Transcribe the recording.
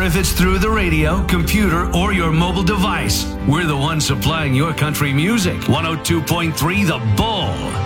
if it's through the radio, computer, or your mobile device. We're the ones supplying your country music. 102.3 The Bull.